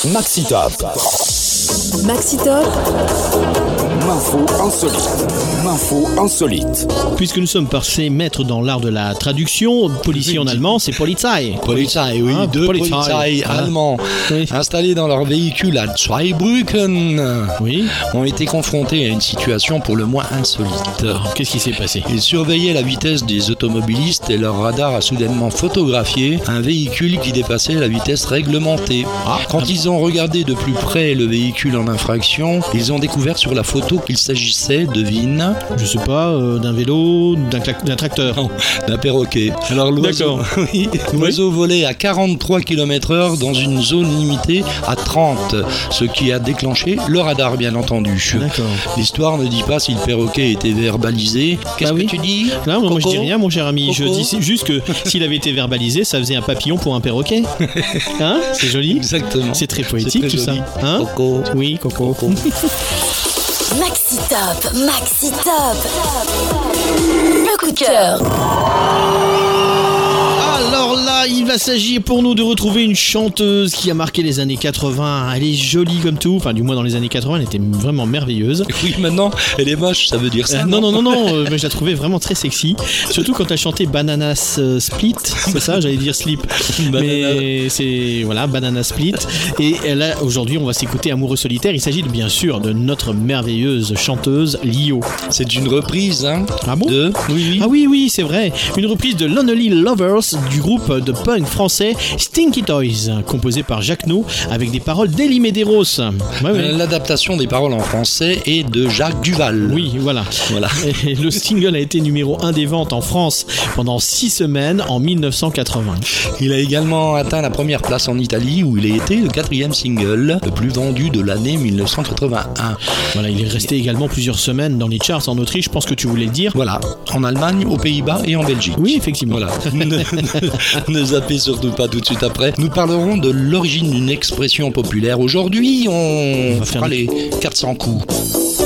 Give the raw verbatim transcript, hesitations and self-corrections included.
Maxi Top. Maxi Top. L'info insolite. L'info insolite. Puisque nous sommes passés maîtres dans l'art de la traduction, policier en allemand, c'est Polizei. Polizei, oui, Hein, deux Polizei. Polizei Ah. allemands Oui. installés dans leur véhicule à Zweibrücken Oui. ont été confrontés à une situation pour le moins insolite. Alors, qu'est-ce qui s'est passé? Ils surveillaient la vitesse des automobilistes et leur radar a soudainement photographié un véhicule qui dépassait la vitesse réglementée. Ah. Quand ils ont regardé de plus près le véhicule en infraction, ils ont découvert sur la photo qu'il s'agissait, devine, Je sais pas, euh, d'un vélo, d'un, cla- d'un tracteur. non, d'un perroquet. Alors l'oiseau, D'accord. oui, l'oiseau volait à quarante-trois kilomètres heure dans une zone limitée à trente, ce qui a déclenché le radar, bien entendu. D'accord. L'histoire ne dit pas si le perroquet était verbalisé. Qu'est-ce Bah oui. que tu dis? Non, moi je Coco dis rien, mon cher ami. Je Coco dis juste que s'il avait été verbalisé, ça faisait un papillon pour un perroquet. Hein? C'est joli. Exactement. C'est très poétique C'est tout très joli. ça. Hein? Coco. Oui, Coco. Maxi Top. Maxi Top. Le coup de cœur. Alors là, il va s'agir pour nous de retrouver une chanteuse qui a marqué les années quatre-vingts. Elle est jolie comme tout. Enfin, du moins dans les années quatre-vingts, elle était vraiment merveilleuse. Oui, maintenant, elle est moche, ça veut dire ça. Euh, non, non, non, non, euh, mais je la trouvais vraiment très sexy. Surtout quand elle chantait Bananas euh, Split, c'est ça, j'allais dire Slip. Mais c'est, voilà, Banana Split. Et elle a, aujourd'hui, on va s'écouter Amoureux solitaire. Il s'agit bien sûr de notre merveilleuse chanteuse Lio. C'est une reprise, hein. Ah bon? De. Oui, oui. Ah oui, oui, c'est vrai. Une reprise de Lonely Lovers du groupe de punk français Stinky Toys, composé par Jacques No, avec des paroles d'Elie Medeiros. Ouais, ouais. Euh, L'adaptation des paroles en français est de Jacques Duval. Oui, voilà. Voilà. Et le single a été numéro un des ventes en France pendant six semaines en mille neuf cent quatre-vingts. Il a également atteint la première place en Italie où il a été le quatrième single le plus vendu de l'année mille neuf cent quatre-vingt-un. Voilà, il est resté également plusieurs semaines dans les charts en Autriche, je pense que tu voulais le dire. Voilà, en Allemagne, aux Pays-Bas et en Belgique. Oui, effectivement. Voilà. ne, ne, ne zappez surtout pas tout de suite après. Nous parlerons de l'origine d'une expression populaire. Aujourd'hui, on, On va fera faire les quatre cents coups.